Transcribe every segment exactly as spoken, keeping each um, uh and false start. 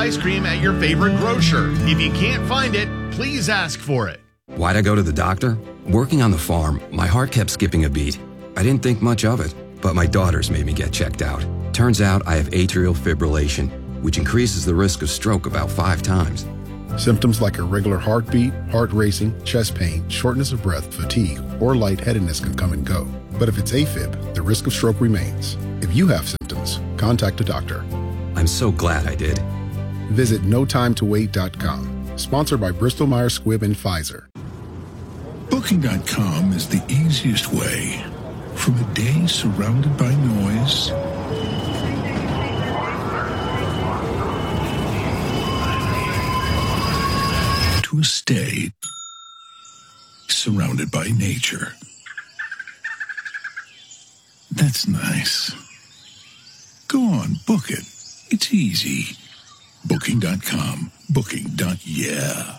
ice cream at your favorite grocer. If you can't find it, please ask for it. Why'd I go to the doctor? Working on the farm, my heart kept skipping a beat. I didn't think much of it, but my daughters made me get checked out. Turns out I have atrial fibrillation, which increases the risk of stroke about five times. Symptoms like irregular heartbeat, heart racing, chest pain, shortness of breath, fatigue, or lightheadedness can come and go. But if it's AFib, the risk of stroke remains. If you have symptoms, contact a doctor. I'm so glad I did. Visit no time to wait dot com. Sponsored by Bristol Myers Squibb and Pfizer. Booking dot com is the easiest way. From a day surrounded by noise to a stay surrounded by nature. That's nice. Go on, book it. It's easy. Booking dot com. Booking. Yeah.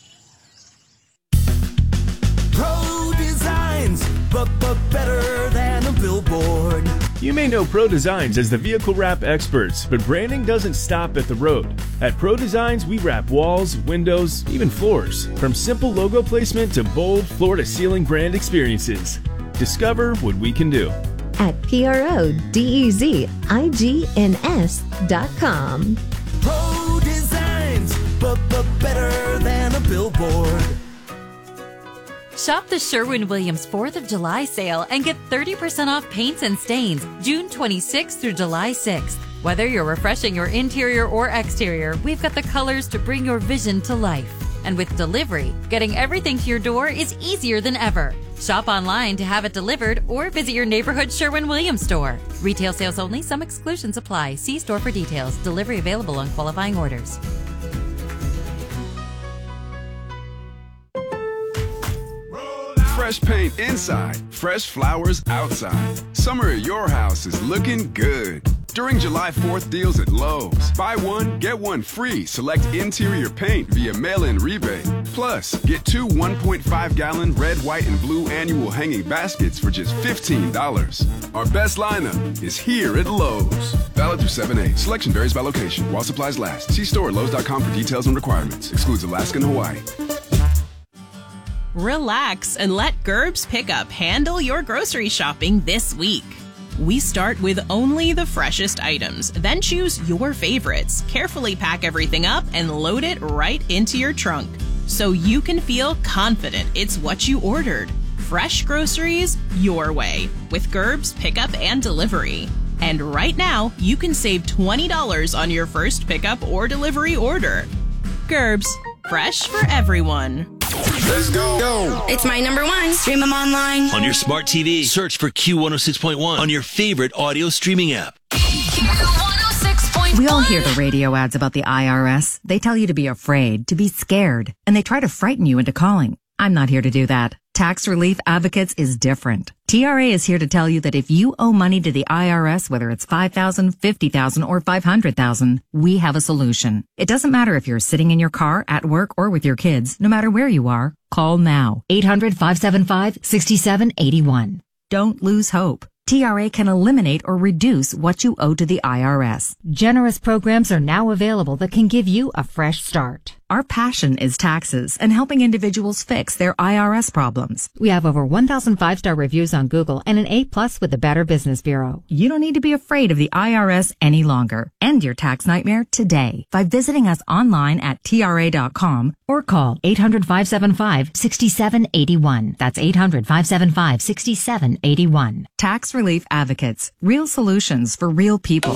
Pro Designs, but, but better than a billboard. You may know Pro Designs as the vehicle wrap experts, but branding doesn't stop at the road. At Pro Designs, we wrap walls, windows, even floors. From simple logo placement to bold floor-to-ceiling brand experiences. Discover what we can do at P R O D E Z I G N S dot com. Pro Designs, but, but better than a billboard. Shop the Sherwin-Williams fourth of July sale and get thirty percent off paints and stains June twenty-sixth through July sixth. Whether you're refreshing your interior or exterior, we've got the colors to bring your vision to life. And with delivery, getting everything to your door is easier than ever. Shop online to have it delivered or visit your neighborhood Sherwin-Williams store. Retail sales only. Some exclusions apply. See store for details. Delivery available on qualifying orders. Fresh paint inside, fresh flowers outside. Summer at your house is looking good. During July fourth deals at Lowe's, buy one, get one free. Select interior paint via mail-in rebate. Plus, get two one point five gallon red, white, and blue annual hanging baskets for just fifteen dollars. Our best lineup is here at Lowe's. Valid through seven eight. Selection varies by location while supplies last. See store at Lowe's dot com for details and requirements. Excludes Alaska and Hawaii. Relax and let Gerb's Pickup handle your grocery shopping this week. We start with only the freshest items, then choose your favorites, carefully pack everything up, and load it right into your trunk so you can feel confident it's what you ordered. Fresh groceries your way with Gerb's Pickup and Delivery. And right now, you can save twenty dollars on your first pickup or delivery order. Gerb's, fresh for everyone. Let's go. go. It's my number one. Stream them online. On your smart T V, search for Q one oh six point one on your favorite audio streaming app. We all hear the radio ads about the I R S. They tell you to be afraid, to be scared, and they try to frighten you into calling. I'm not here to do that. Tax Relief Advocates is different. T R A is here to tell you that if you owe money to the I R S, whether it's five thousand dollars, fifty thousand dollars, or five hundred thousand dollars, we have a solution. It doesn't matter if you're sitting in your car, at work, or with your kids. No matter where you are, call now. eight hundred, five seven five, six seven eight one. Don't lose hope. T R A can eliminate or reduce what you owe to the I R S. Generous programs are now available that can give you a fresh start. Our passion is taxes and helping individuals fix their I R S problems. We have over one thousand five-star reviews on Google and an A plus with the Better Business Bureau. You don't need to be afraid of the I R S any longer. End your tax nightmare today by visiting us online at T R A dot com or call eight hundred, five seven five, six seven eight one. That's eight hundred, five seven five, six seven eight one. Tax Relief Advocates. Real solutions for real people.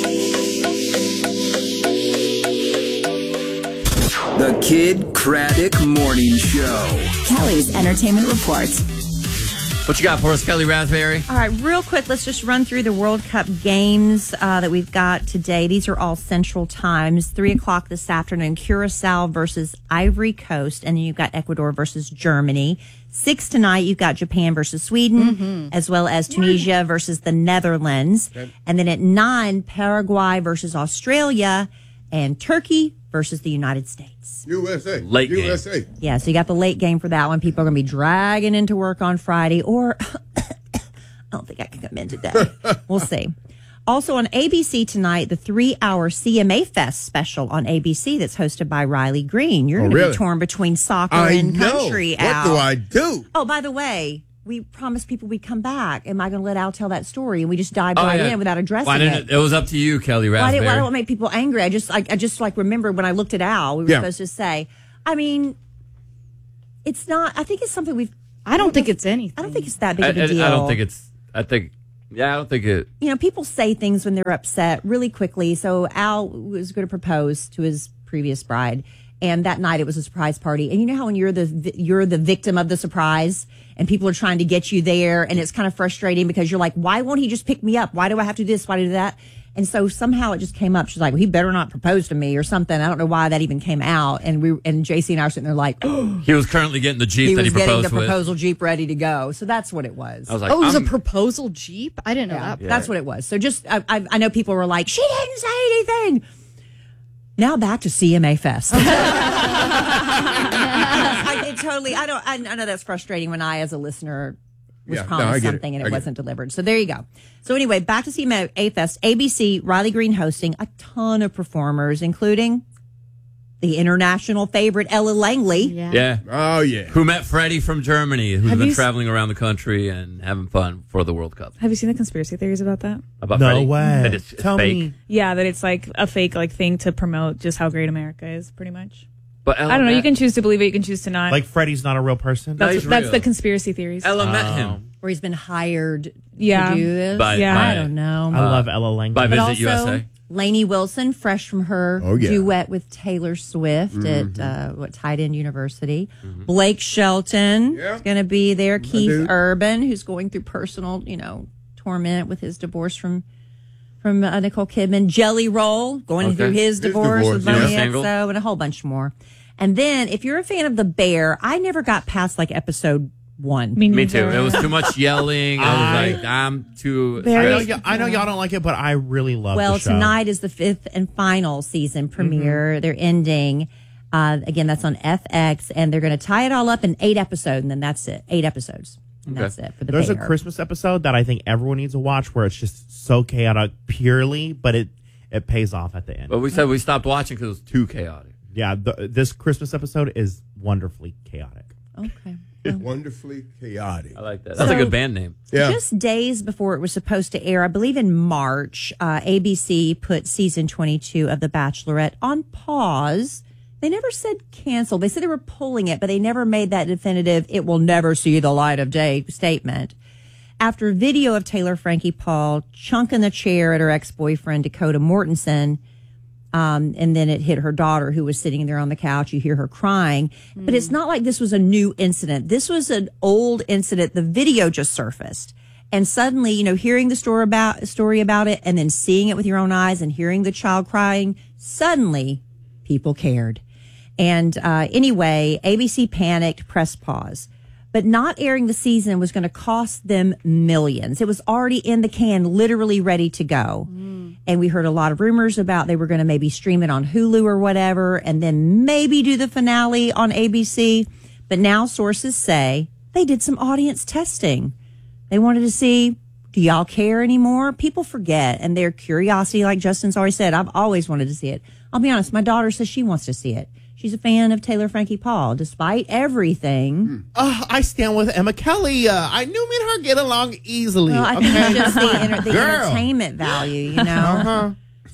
The Kid Craddock Morning Show. Kelly's Entertainment Report. What you got for us, Kelly Raspberry? All right, real quick, let's just run through the World Cup games uh, that we've got today. These are all Central Times. Three o'clock this afternoon, Curacao versus Ivory Coast, and then you've got Ecuador versus Germany. Six tonight, you've got Japan versus Sweden, mm-hmm. as well as Tunisia versus the Netherlands. Okay. And then at nine, Paraguay versus Australia, and Turkey versus the United States. U S A. Late U S A. game. Yeah, so you got the late game for that one. People are going to be dragging into work on Friday, or I don't think I can come in today. We'll see. Also on A B C tonight, the three-hour C M A Fest special on A B C that's hosted by Riley Green. You're Oh, going to really? be torn between soccer I and know. country, What Al. do I do? Oh, by the way, we promised people we'd come back. Am I going to let Al tell that story? And we just dived Oh, right yeah. in without addressing Why didn't it. it? It was up to you, Kelly Why, Raspberry. did, why don't it make people angry? I just, I, I just like remembered when I looked at Al, we were Yeah. supposed to say, I mean, it's not, I think it's something we've, I don't think it's anything. I don't think it's that big I, of a I- deal. I don't think it's. I think. Yeah, I don't think it. You know, people say things when they're upset really quickly. So Al was going to propose to his previous bride, and that night it was a surprise party. And you know how when you're the you're the victim of the surprise, and people are trying to get you there, and it's kind of frustrating because you're like, why won't he just pick me up? Why do I have to do this? Why do I do that? And so somehow it just came up. She's like, well, he better not propose to me or something. I don't know why that even came out. And we and J C and I are sitting there like, oh, He was currently getting the Jeep he that was he getting proposed the with. proposal Jeep ready to go. So that's what it was. I was like, oh, it was I'm- a proposal Jeep? I didn't know Yeah, that. that's what it was. So just, I, I, I know people were like, she didn't say anything. Now back to C M A Fest. I, it totally, I don't, I, I know that's frustrating when I, as a listener, was Yeah, no, promised I get it. something and I it get wasn't delivered. So there you go. So anyway, back to C M A Fest. A B C, Riley Green hosting, a ton of performers, including the international favorite Ella Langley. Yeah. Oh, yeah. Who met Freddie from Germany, who's Have been you s- traveling around the country and having fun for the World Cup. Have you seen the conspiracy theories about that? About No Freddie? way. That it's, it's Tell fake. me. Yeah, that it's like a fake like thing to promote just how great America is, pretty much. But Ella I don't know. met- You can choose to believe it. You can choose to not. Like Freddie's not a real person. that's he's that's real. the conspiracy theories. Ella met Oh. him. Where he's been hired Yeah. to do this. By- Yeah. by- I don't know. I love Ella Langley. By But Visit also, U S A. Lainey Wilson, fresh from her Oh, yeah. duet with Taylor Swift Mm-hmm. at uh, what Tight End University. Blake Shelton Yeah. is going to be there. Keith dude. Urban, who's going through personal, you know, torment with his divorce from from uh, Nicole Kidman. Jelly Roll going Okay. through his His divorce, divorce, with Bonnie yeah. X O, and a whole bunch more. And then, if you're a fan of The Bear, I never got past like episode one. Me, Me too. neither. It was too much yelling. I I- was like, I'm too. Very- I know, stressed. y- I know y'all don't like it, but I really love Well, the show. tonight is the fifth and final season premiere. They're ending. Uh, again, that's on F X, and they're going to tie it all up in eight episodes, and then that's it. Eight episodes. And Okay. that's it for the There's a Bear. Christmas episode that I think everyone needs to watch where it's just so chaotic purely, but it, it pays off at the end. But we said we stopped watching because it was too chaotic. Yeah, the, this Christmas episode is wonderfully chaotic. Okay. Wonderfully chaotic. I like that. That's So- a good band name. Yeah. Just days before it was supposed to air, I believe in March, uh, A B C put season twenty-two of The Bachelorette on pause. They never said cancel. They said they were pulling it, but they never made that definitive, it will never see the light of day statement. After video of Taylor Frankie Paul chunking the chair at her ex-boyfriend, Dakota Mortensen, um, and then it hit her daughter who was sitting there on the couch. You hear her crying. But it's not like this was a new incident. This was an old incident. The video just surfaced. And suddenly, you know, hearing the story about, story about it and then seeing it with your own eyes and hearing the child crying, suddenly people cared. And uh, anyway, A B C panicked, press pause. But not airing the season was going to cost them millions. It was already in the can, literally ready to go. Mm. And we heard a lot of rumors about they were going to maybe stream it on Hulu or whatever, and then maybe do the finale on A B C. But now sources say they did some audience testing. They wanted to see, do y'all care anymore? People forget, and their curiosity, like Justin's already said, I've always wanted to see it. I'll be honest, my daughter says she wants to see it. She's a fan of Taylor Frankie Paul, despite everything. Uh, I stand with Emma Kelly. Uh, I knew me and her get along easily. Well, I okay? think it's just the, enter- the Girl. entertainment value, you know? Uh-huh.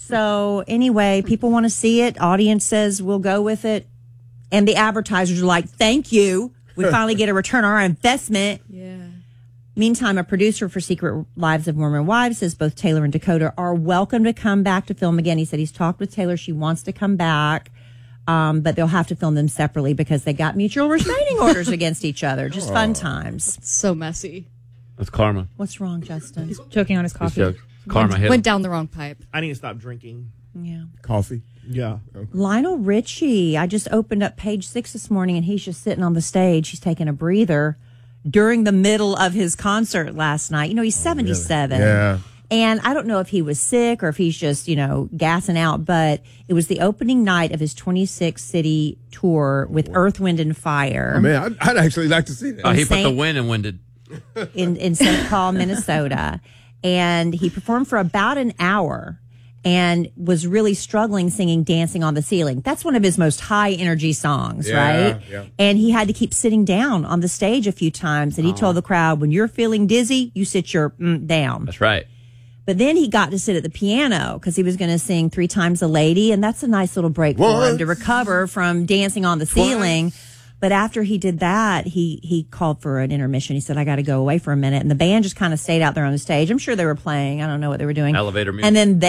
So anyway, people want to see it. Audience says we'll go with it. And the advertisers are like, thank you. We finally get a return on our investment. Yeah. Meantime, a producer for Secret Lives of Mormon Wives says both Taylor and Dakota are welcome to come back to film again. He said he's talked with Taylor. She wants to come back. Um, but they'll have to film them separately because they got mutual restraining orders against each other. Just fun times. So messy. That's karma. What's wrong, Justin? He's choking on his coffee. He's joking. Karma hit him. Went down the wrong pipe. I need to stop drinking. Yeah. Coffee. Yeah. Lionel Richie. I just opened up page six this morning and he's just sitting on the stage. He's taking a breather during the middle of his concert last night. You know, he's seventy-seven. Yeah. And I don't know if he was sick or if he's just, you know, gassing out, but it was the opening night of his twenty-six city tour with Earth, Wind, and Fire Oh, man, I'd, I'd actually like to see that. Uh, he put the Saint- win and winded. in, in Saint Paul, Minnesota. and he performed for about an hour and was really struggling singing Dancing on the Ceiling. That's one of his most high energy songs, Yeah, right? yeah. And he had to keep sitting down on the stage a few times. And he told the crowd, when you're feeling dizzy, you sit your mm, down. That's right. But then he got to sit at the piano because he was going to sing Three Times a Lady. And that's a nice little break for him Once. to recover from dancing on the ceiling. But after he did that, he he called for an intermission. He said, I got to go away for a minute. And the band just kind of stayed out there on the stage. I'm sure they were playing. I don't know what they were doing. Elevator music. And then they